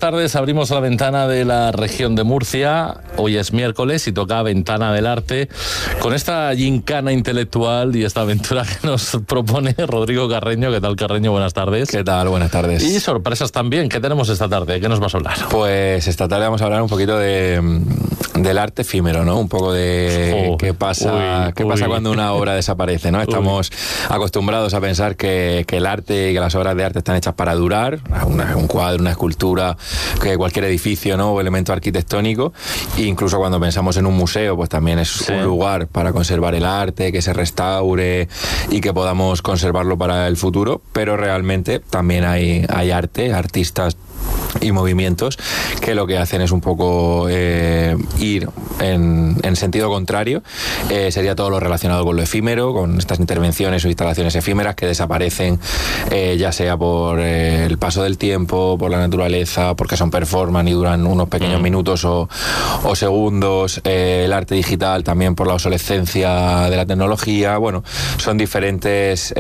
tardes. Abrimos la ventana de la región de Murcia. Hoy es miércoles y toca Ventana del Arte con esta gincana intelectual y esta aventura que nos propone Rodrigo Carreño. ¿Qué tal, Carreño? Buenas tardes. ¿Qué tal? Buenas tardes. Y sorpresas también. ¿Qué tenemos esta tarde? ¿Qué nos vas a hablar? Pues esta tarde vamos a hablar un poquito del arte efímero, ¿no? Un poco de qué pasa cuando una obra desaparece, ¿no? Estamos acostumbrados a pensar que el arte y que las obras de arte están hechas para durar, un cuadro, una escultura, que cualquier edificio, ¿no? O elemento arquitectónico. E incluso cuando pensamos en un museo, pues también es un lugar para conservar el arte, que se restaure y que podamos conservarlo para el futuro. Pero realmente también hay arte, artistas y movimientos que lo que hacen es un poco ir en sentido contrario. Sería todo lo relacionado con lo efímero, con estas intervenciones o instalaciones efímeras que desaparecen, ya sea por el paso del tiempo, por la naturaleza, porque son performance y duran unos pequeños minutos o segundos. El arte digital también por la obsolescencia de la tecnología. Bueno, son diferentes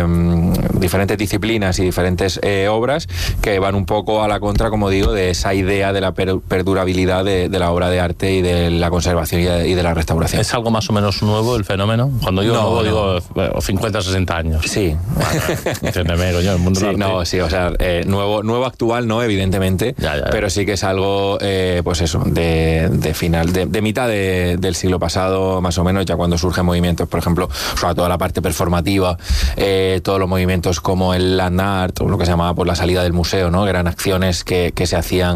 disciplinas y diferentes obras que van un poco a la contra, como digo, de esa idea de la perdurabilidad de la obra de arte y de la conservación y de la restauración. ¿Es algo más o menos nuevo el fenómeno? Cuando digo digo 50, 60 años. Sí. Bueno, entiéndeme, coño, el mundo del arte. No, sí, o sea, nuevo actual no, evidentemente, pero sí que es algo, pues eso, de final, de mitad del siglo pasado, más o menos, ya cuando surgen movimientos, por ejemplo, sobre toda la parte performativa, todos los movimientos como el land art, o lo que se llamaba por la salida del museo, ¿no? Que eran acciones que se hacían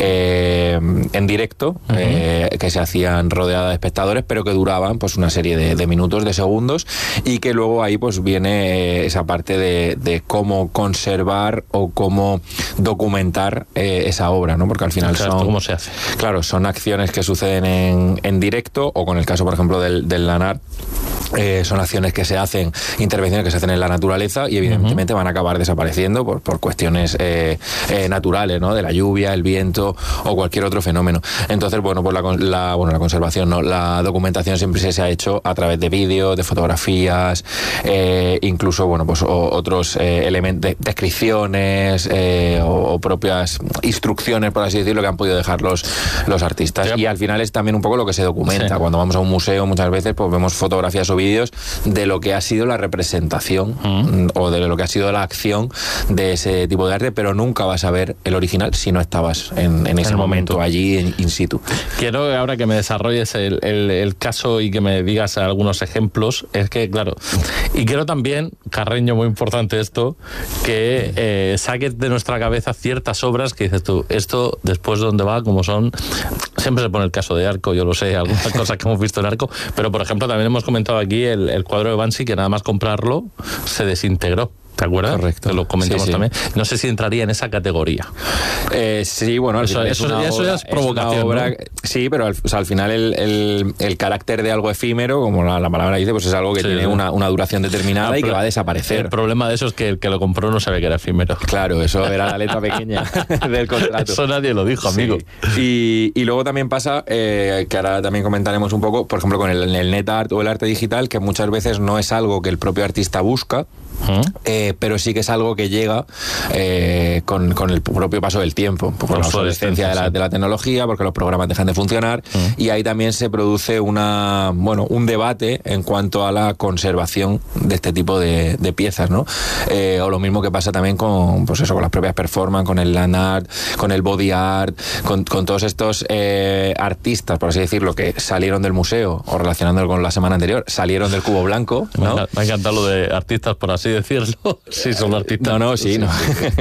en directo, que se hacían rodeadas de espectadores, pero que duraban pues una serie de minutos, de segundos, y que luego ahí pues viene esa parte de cómo conservar o cómo documentar esa obra, ¿no? Porque al final ¿cómo se hace? Claro, son acciones que suceden en directo, o con el caso, por ejemplo, del land art, son acciones que se hacen, intervenciones que se hacen en la naturaleza y evidentemente van a acabar desapareciendo por cuestiones naturales, ¿no? De la lluvia, el viento o cualquier otro fenómeno. Entonces, bueno, pues la conservación, no, la documentación siempre se ha hecho a través de vídeos, de fotografías, incluso, bueno, pues otros elementos, descripciones o propias instrucciones, por así decirlo, que han podido dejar los artistas. Y al final es también un poco lo que se documenta. Cuando vamos a un museo muchas veces pues vemos fotografías o vídeos de lo que ha sido la representación o de lo que ha sido la acción de ese tipo de arte, pero nunca vas a ver el original si no estabas en ese momento allí in situ. Quiero ahora que me desarrolles el caso y que me digas algunos ejemplos. Es que, claro, y quiero también, Carreño, muy importante esto, que saques de nuestra cabeza ciertas obras que dices tú, esto después dónde va, como son. Siempre se pone el caso de Arco, yo lo sé, algunas cosas que hemos visto en Arco, pero por ejemplo también hemos comentado aquí el cuadro de Banksy, que nada más comprarlo se desintegró. ¿Te acuerdas? Correcto. Que lo comentamos también. No sé si entraría en esa categoría. Sí, bueno, eso ya es provocación, obra, ¿no? Sí, pero al final el carácter de algo efímero, como la palabra dice, pues es algo que tiene una duración determinada y que va a desaparecer. El problema de eso es que el que lo compró no sabe que era efímero. Claro, eso era la letra pequeña del contrato. Eso nadie lo dijo, amigo. Y luego también pasa, que ahora también comentaremos un poco, por ejemplo, con el net art o el arte digital, que muchas veces no es algo que el propio artista busca, pero sí que es algo que llega con el propio paso del tiempo, por la obsolescencia de la tecnología, porque los programas dejan de funcionar, y ahí también se produce un debate en cuanto a la conservación de este tipo de piezas, ¿no? O lo mismo que pasa también con las propias performance, con el land art, con el body art, con todos estos artistas, por así decirlo, que salieron del museo, o relacionándolo con la semana anterior, salieron del cubo blanco, ¿no? Me ha encantado lo de artistas, por así decirlo. Sí, son artistas. No, sí, no.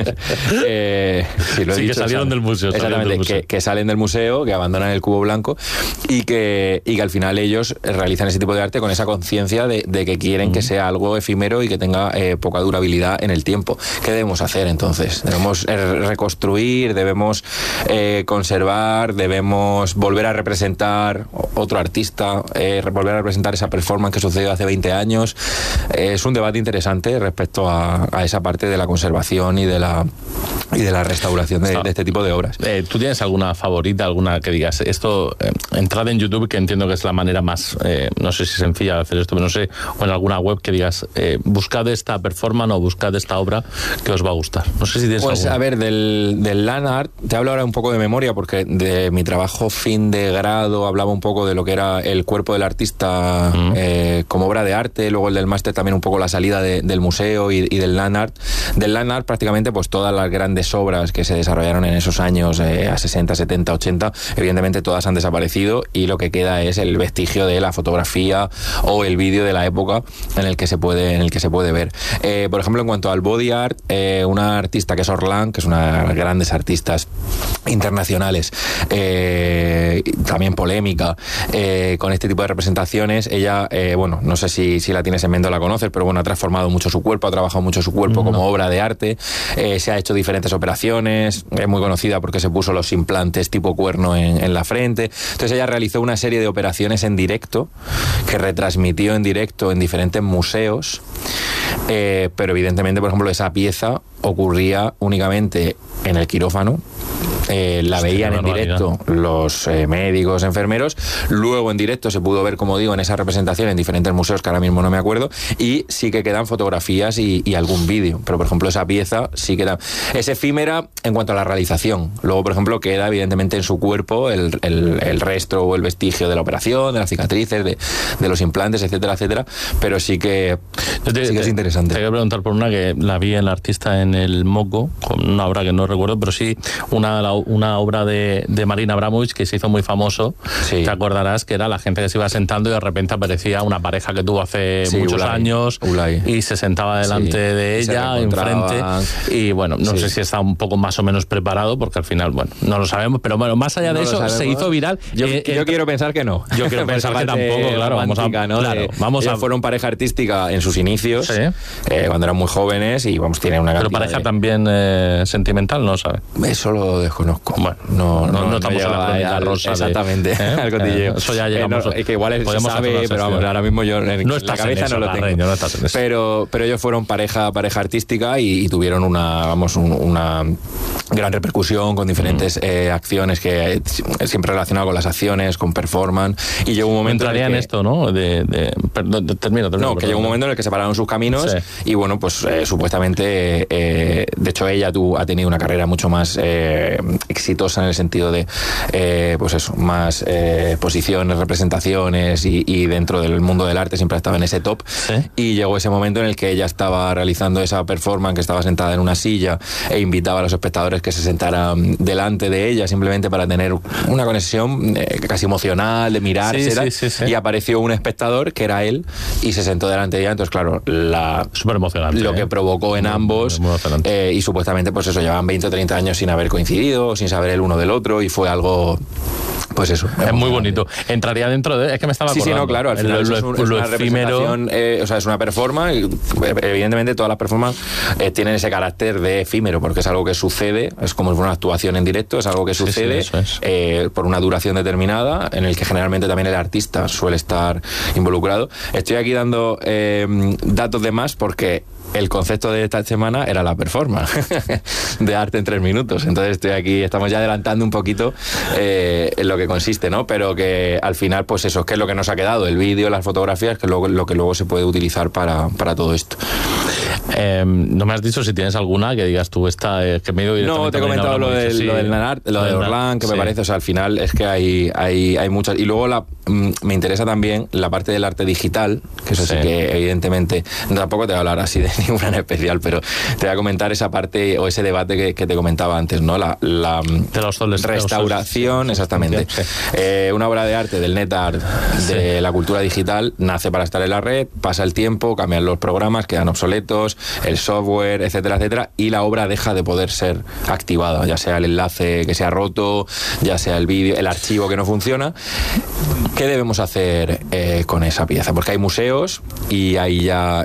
Sí, lo he dicho, que salieron del museo. Exactamente, que salen del museo, que abandonan el cubo blanco y que al final ellos realizan ese tipo de arte con esa conciencia de que quieren que sea algo efímero y que tenga poca durabilidad en el tiempo. ¿Qué debemos hacer entonces? Debemos reconstruir, debemos conservar, debemos volver a representar otro artista, volver a representar esa performance que sucedió hace 20 años. Es un debate interesante respecto a esa parte de la conservación y de la y de la restauración de este tipo de obras. ¿Tú tienes alguna favorita, alguna que digas, esto, entrad en YouTube, que entiendo que es la manera más, no sé si sencilla de hacer esto, pero no sé, o en alguna web que digas, buscad esta performance o buscad esta obra que os va a gustar? No sé si tienes Pues alguna. A ver, del land art, te hablo ahora un poco de memoria, porque de mi trabajo fin de grado hablaba un poco de lo que era el cuerpo del artista como obra de arte, luego el del máster también un poco la salida del museo y del land art. Del land art prácticamente pues todas las grandes obras que se desarrollaron en esos años a 60, 70, 80, evidentemente todas han desaparecido y lo que queda es el vestigio de la fotografía o el vídeo de la época en el que se puede ver. Por ejemplo, en cuanto al body art, una artista que es Orlan, que es una de las grandes artistas internacionales, también polémica con este tipo de representaciones. Ella, bueno, no sé si la tienes en mente o la conoces, pero bueno, ha transformado mucho su cuerpo, ha trabajado mucho su cuerpo como obra de arte, se ha hecho diferentes operaciones, es muy conocida porque se puso los implantes tipo cuerno en la frente. Entonces ella realizó una serie de operaciones en directo que retransmitió en directo en diferentes museos, pero evidentemente, por ejemplo, esa pieza ocurría únicamente en el quirófano. La veían en directo los médicos, enfermeros. Luego en directo se pudo ver, como digo, en esa representación en diferentes museos que ahora mismo no me acuerdo, y sí que quedan fotografías y algún vídeo, pero por ejemplo esa pieza sí queda, es efímera en cuanto a la realización. Luego, por ejemplo, queda evidentemente en su cuerpo el resto o el vestigio de la operación, de las cicatrices, de los implantes, etcétera, etcétera, pero sí que es interesante. Te voy a preguntar por una que la vi en la artista en el Moco, con una obra que no recuerdo, pero sí una obra de Marina Abramovich que se hizo muy famoso. Sí. Te acordarás que era la gente que se iba sentando y de repente aparecía una pareja que tuvo hace muchos años y se sentaba delante de ella, enfrente, y bueno, no sé si está un poco más o menos preparado, porque al final, bueno, no lo sabemos, pero bueno, más allá de eso, se hizo viral. Yo quiero pensar que no. Yo quiero pensar que tampoco, claro. Vamos a fueron pareja artística en sus inicios, cuando eran muy jóvenes, y vamos, tienen una cantidad. Pero pareja también sentimental, no sabe. Eso lo desconozco. Bueno, no estamos en la crónica rosa. Exactamente, al cotilleo. Eso ya llegamos. Es que igual se sabe, pero vamos, ahora mismo yo en la cabeza no lo tengo. No estás en eso. Pero ellos fueron pareja artística y tuvieron una gran repercusión con diferentes acciones que siempre relacionado con las acciones, con performance, y llegó un momento entraría en esto, ¿no? Termino. No, que llegó un momento en el que separaron sus caminos y bueno, pues supuestamente de hecho ella ha tenido una carrera mucho más exitosa en el sentido de pues eso, más posiciones, representaciones y dentro del mundo del arte siempre estaba en ese top, y llegó ese momento en el que ella estaba realizando esa performance, que estaba sentada en una silla e invitaba a los espectadores que se sentaran delante de ella simplemente para tener una conexión casi emocional, de mirarse, y apareció un espectador que era él y se sentó delante de ella. Entonces claro, súper emocionante, lo que provocó en ambos, y supuestamente pues eso, llevaban 20 o 30 años sin haber coincidido, sin saber el uno del otro, y fue algo, pues eso, es muy bonito. Entraría dentro de, es que me estaba acordando. Sí, no, claro, al final es una representación, o sea, es una performance, evidentemente todas las performances tienen ese carácter de efímero, porque es algo que sucede, es como una actuación en directo, es algo que sucede por una duración determinada, en el que generalmente también el artista suele estar involucrado. Estoy aquí dando datos de más porque el concepto de esta semana era la performance de arte en 3 minutos. Entonces estamos ya adelantando un poquito en lo que consiste, ¿no? Pero que al final, pues eso, que es lo que nos ha quedado, el vídeo, las fotografías, que es lo que luego se puede utilizar para todo esto. No me has dicho si tienes alguna que digas tú esta que me he ido. No, te he comentado lo del Nanart, lo de Orlan, que me parece, o sea, al final es que hay muchas. Y luego me interesa también la parte del arte digital, que eso sí que evidentemente tampoco te voy a hablar así de ninguna en especial, pero te voy a comentar esa parte o ese debate que te comentaba antes, ¿no? La de los restauración, exactamente. Una obra de arte, del net art, de la cultura digital, nace para estar en la red, pasa el tiempo, cambian los programas, quedan obsoletos, el software, etcétera, etcétera, y la obra deja de poder ser activada, ya sea el enlace que se ha roto, ya sea el vídeo, el archivo que no funciona. ¿Qué debemos hacer con esa pieza? Porque hay museos y hay ya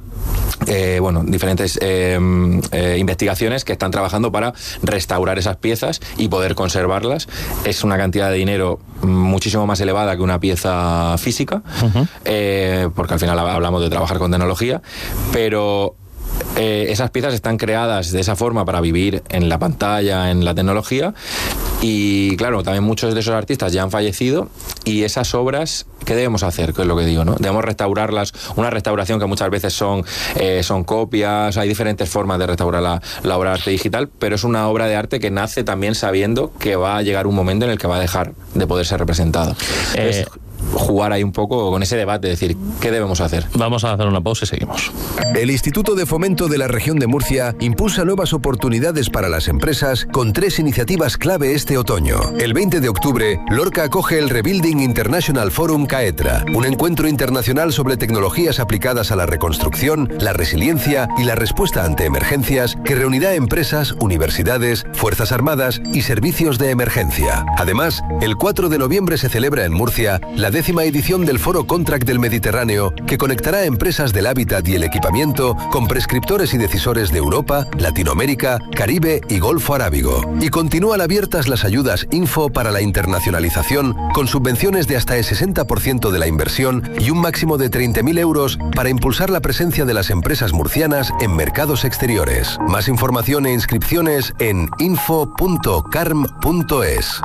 diferentes investigaciones que están trabajando para restaurar esas piezas y poder conservarlas. Es una cantidad de dinero muchísimo más elevada que una pieza física, porque al final hablamos de trabajar con tecnología, pero esas piezas están creadas de esa forma para vivir en la pantalla, en la tecnología, y claro, también muchos de esos artistas ya han fallecido, y esas obras, ¿qué debemos hacer? Que es lo que digo, ¿no? Debemos restaurarlas, una restauración que muchas veces son copias, hay diferentes formas de restaurar la obra de arte digital, pero es una obra de arte que nace también sabiendo que va a llegar un momento en el que va a dejar de poder ser representado. Jugar ahí un poco con ese debate, decir, ¿qué debemos hacer? Vamos a hacer una pausa y seguimos. El Instituto de Fomento de la Región de Murcia impulsa nuevas oportunidades para las empresas con 3 iniciativas clave este otoño. El 20 de octubre, Lorca acoge el Rebuilding International Forum CAETRA, un encuentro internacional sobre tecnologías aplicadas a la reconstrucción, la resiliencia y la respuesta ante emergencias, que reunirá empresas, universidades, fuerzas armadas y servicios de emergencia. Además, el 4 de noviembre se celebra en Murcia la 10ª edición del Foro Contract del Mediterráneo, que conectará empresas del hábitat y el equipamiento con prescriptores y decisores de Europa, Latinoamérica, Caribe y Golfo Arábigo. Y continúan abiertas las ayudas Info para la internacionalización, con subvenciones de hasta el 60% de la inversión y un máximo de 30.000 euros para impulsar la presencia de las empresas murcianas en mercados exteriores. Más información e inscripciones en info.carm.es.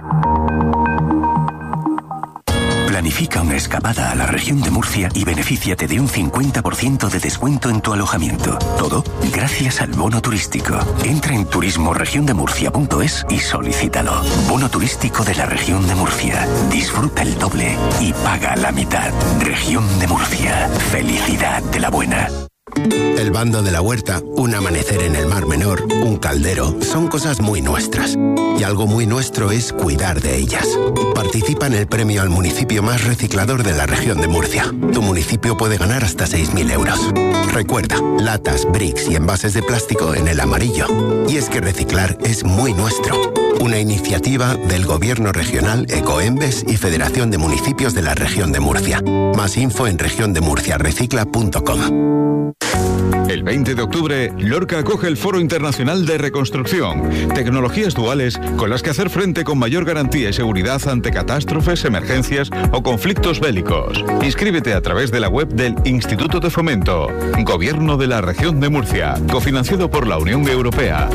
Planifica una escapada a la región de Murcia y benefíciate de un 50% de descuento en tu alojamiento. Todo gracias al bono turístico. Entra en turismoregiondemurcia.es y solicítalo. Bono turístico de la región de Murcia. Disfruta el doble y paga la mitad. Región de Murcia. Felicidad de la buena. El bando de la huerta, un amanecer en el Mar Menor, un caldero, son cosas muy nuestras. Y algo muy nuestro es cuidar de ellas. Participa en el premio al municipio más reciclador de la región de Murcia. Tu municipio puede ganar hasta 6.000 euros. Recuerda, latas, bricks y envases de plástico en el amarillo. Y es que reciclar es muy nuestro. Una iniciativa del Gobierno Regional, Ecoembes y Federación de Municipios de la Región de Murcia. Más info en regiondemurciarecicla.com. El 20 de octubre, Lorca acoge el Foro Internacional de Reconstrucción. Tecnologías duales con las que hacer frente con mayor garantía y seguridad ante catástrofes, emergencias o conflictos bélicos. Inscríbete a través de la web del Instituto de Fomento. Gobierno de la Región de Murcia. Cofinanciado por la Unión Europea.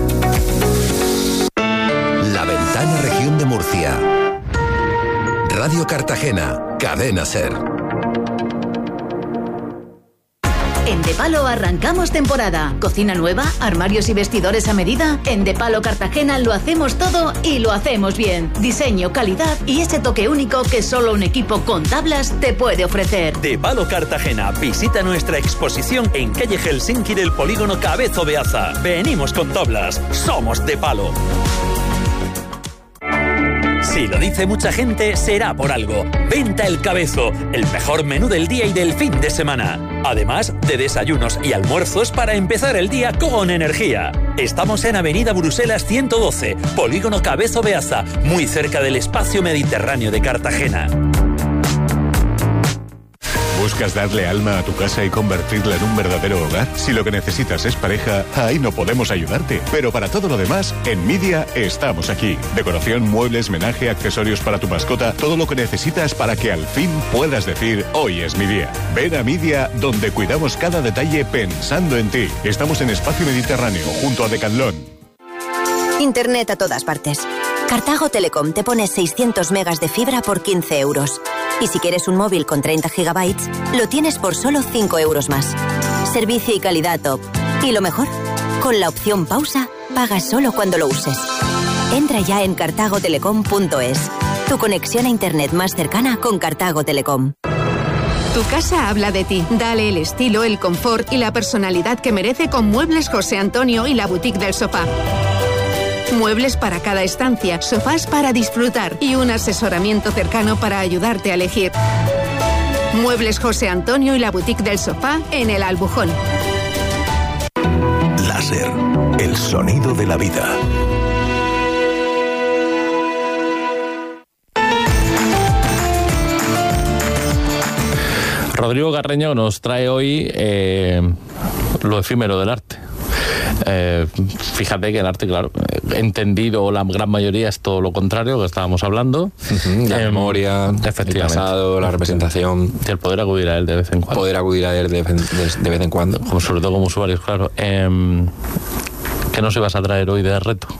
La Ventana Región de Murcia. Radio Cartagena. Cadena SER. En De Palo arrancamos temporada. Cocina nueva, armarios y vestidores a medida. En De Palo Cartagena lo hacemos todo y lo hacemos bien. Diseño, calidad y ese toque único que solo un equipo con tablas te puede ofrecer. De Palo Cartagena. Visita nuestra exposición en calle Helsinki del polígono Cabezo Beaza. Venimos con tablas. Somos De Palo. Si lo dice mucha gente, será por algo. Venta El Cabezo, el mejor menú del día y del fin de semana. Además de desayunos y almuerzos para empezar el día con energía. Estamos en Avenida Bruselas 112, Polígono Cabezo Beaza, muy cerca del espacio mediterráneo de Cartagena. ¿Buscas darle alma a tu casa y convertirla en un verdadero hogar? Si lo que necesitas es pareja, ahí no podemos ayudarte. Pero para todo lo demás, en Midia estamos aquí. Decoración, muebles, menaje, accesorios para tu mascota, todo lo que necesitas para que al fin puedas decir, hoy es mi día. Ven a Midia, donde cuidamos cada detalle pensando en ti. Estamos en Espacio Mediterráneo, junto a Decathlon. Internet a todas partes. Cartago Telecom te pone 600 megas de fibra por 15 euros. Y si quieres un móvil con 30 gigabytes, lo tienes por solo 5 euros más. Servicio y calidad top. Y lo mejor, con la opción pausa, pagas solo cuando lo uses. Entra ya en cartagotelecom.es. Tu conexión a internet más cercana con Cartago Telecom. Tu casa habla de ti. Dale el estilo, el confort y la personalidad que merece con Muebles José Antonio y la Boutique del Sofá. Muebles para cada estancia, sofás para disfrutar y un asesoramiento cercano para ayudarte a elegir. Muebles José Antonio y la Boutique del Sofá en El Albujón. Láser, el sonido de la vida. Rodrigo Carreño nos trae hoy lo efímero del arte. Fíjate que el arte, claro, entendido, la gran mayoría es todo lo contrario que estábamos hablando. La memoria, el pasado, la representación. Y el poder acudir a él de vez en cuando. Poder acudir a él de vez en cuando. Sobre todo como usuarios, claro. ¿Qué nos ibas a traer hoy de reto?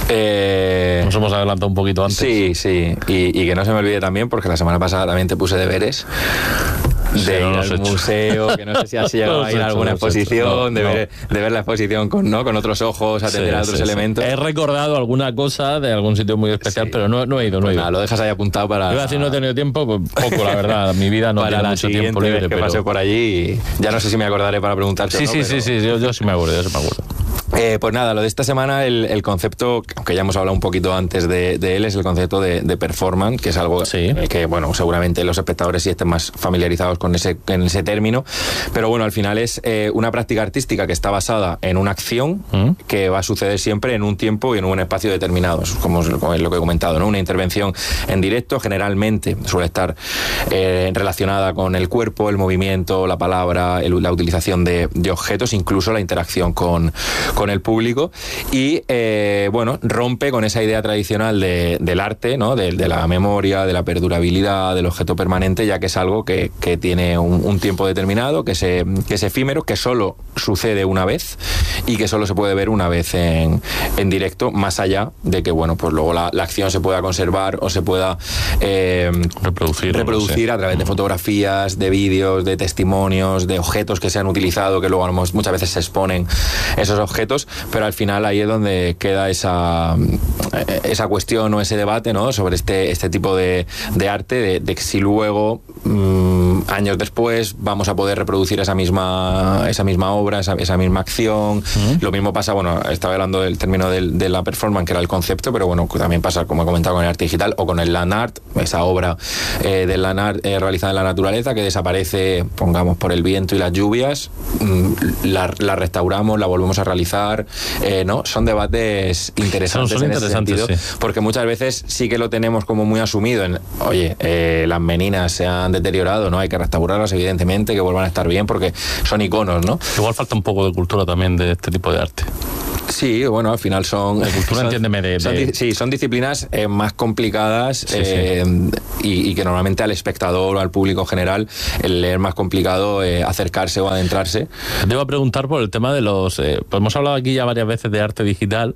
Nos hemos adelantado un poquito antes. Sí. Y que no se me olvide también, porque la semana pasada también te puse deberes de ir al museo, que no sé si has llegado a ir a alguna exposición, de ver la exposición con otros ojos, atender a otros elementos. He recordado alguna cosa de algún sitio muy especial, pero no he ido. Nada, lo dejas ahí apuntado para... Iba a decir, no he tenido tiempo, pues poco, la verdad. Mi vida no tiene mucho tiempo libre. Vez que pase por allí, ya no sé si me acordaré para preguntarte. Sí, yo sí me acuerdo, Pues nada, lo de esta semana, el concepto, aunque ya hemos hablado un poquito antes de él, es el concepto de performance, que es algo que, bueno, seguramente los espectadores sí estén más familiarizados con ese término, pero bueno, al final es una práctica artística que está basada en una acción que va a suceder siempre en un tiempo y en un espacio determinados, como es lo que he comentado, ¿no? Una intervención en directo generalmente suele estar relacionada con el cuerpo, el movimiento, la palabra, la utilización de objetos, incluso la interacción con el público, y bueno, rompe con esa idea tradicional del arte, ¿no? De la memoria, de la perdurabilidad, del objeto permanente, ya que es algo que tiene un tiempo determinado, que es efímero, que solo sucede una vez y que solo se puede ver una vez en directo, más allá de que, bueno, pues luego la acción se pueda conservar o se pueda reproducir a través de fotografías, de vídeos, de testimonios, de objetos que se han utilizado, que luego muchas veces se exponen esos objetos, pero al final ahí es donde queda esa cuestión o ese debate, ¿no? Sobre este tipo de arte, de si luego años después vamos a poder reproducir esa misma obra, esa misma acción. Lo mismo pasa, bueno, estaba hablando del término de la performance, que era el concepto, pero bueno, también pasa, como he comentado, con el arte digital o con el land art, esa obra del land art realizada en la naturaleza que desaparece, pongamos, por el viento y las lluvias, la restauramos, la volvemos a realizar, ¿no? Son debates interesantes son en ese sentido, sí. Porque muchas veces sí que lo tenemos como muy asumido en, oye, las meninas se han deteriorado, ¿no? Hay que restaurarlas, evidentemente, que vuelvan a estar bien porque son iconos, ¿no? Igual falta un poco de cultura también de este tipo de arte. Sí, bueno, al final son... La cultura, entiéndeme, Sí, son disciplinas más complicadas, y que normalmente al espectador o al público general le es más complicado acercarse o adentrarse. Te iba a preguntar por el tema de los... pues hemos hablado aquí ya varias veces de arte digital,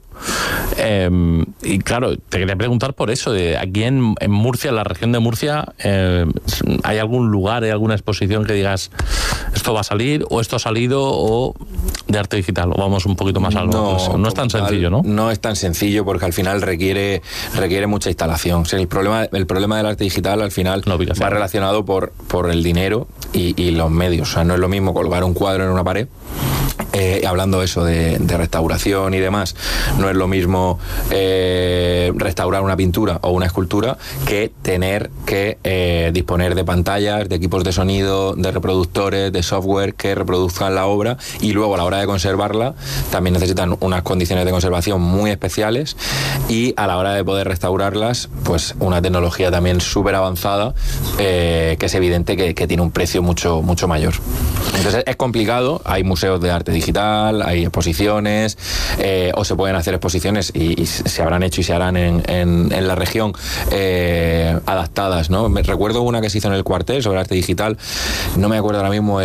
y claro, te quería preguntar por eso, de aquí en Murcia, en la región de Murcia, ¿hay algún lugar, hay alguna exposición que digas esto va a salir, o esto ha salido, o de arte digital, o vamos un poquito más algo? No es tan sencillo, ¿no? No es tan sencillo, porque al final requiere mucha instalación. O sea, el problema del arte digital al final va relacionado por el dinero y los medios. O sea, no es lo mismo colgar un cuadro en una pared, hablando eso de restauración y demás, no es lo mismo restaurar una pintura o una escultura que tener que disponer de pantallas, de equipos de sonido, de reproductores, de software que reproduzcan la obra, y luego a la hora de conservarla también necesitan unas condiciones de conservación muy especiales, y a la hora de poder restaurarlas, pues una tecnología también súper avanzada, que es evidente que tiene un precio mucho, mucho mayor. Entonces es complicado. Hay museos de arte digital, hay exposiciones, o se pueden hacer exposiciones y se habrán hecho y se harán en la región, adaptadas, ¿no? Me recuerdo una que se hizo en el Cuartel sobre arte digital, no me acuerdo ahora mismo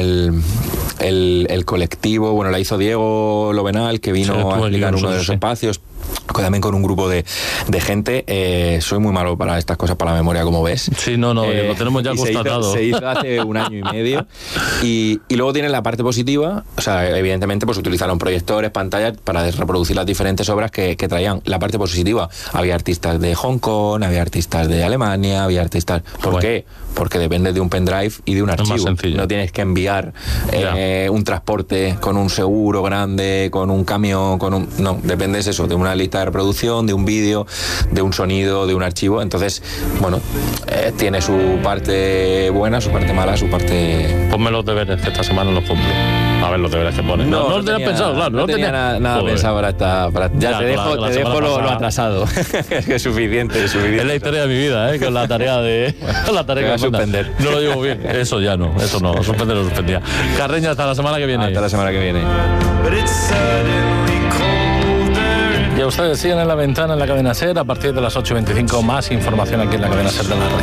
el colectivo, bueno, la hizo Diego Lovenal, que vino a explicar uno de los espacios, también con un grupo de gente. Soy muy malo para estas cosas, para la memoria, como ves. Sí, no, lo tenemos ya constatado. Se hizo hace un año y medio, y luego tiene la parte positiva. O sea, evidentemente pues utilizaron proyectores, pantallas para reproducir las diferentes obras que traían. La parte positiva, había artistas de Hong Kong, había artistas de Alemania, había artistas... ¿Por qué? Porque depende de un pendrive y de un archivo. No tienes que enviar un transporte con un seguro grande, con un camión, no, depende de eso, de una lista de reproducción, de un vídeo, de un sonido, de un archivo. Entonces, bueno, tiene su parte buena, su parte mala, su parte... Ponme los deberes, que esta semana los cumplo. A ver los deberes que pones. No lo tenías pensado, claro. No tenía nada pensado para esta... Ya te dejo lo atrasado. Es que es suficiente. Es la historia de mi vida, con la tarea de... la tarea que me suspender. No lo digo bien. Eso ya no. Eso no. Suspender lo suspendía. Carreño, hasta la semana que viene. Hasta la semana que viene. ustedes siguen en La Ventana en la cadena SER. A partir de las 8:25 más información aquí en la cadena SER de la radio.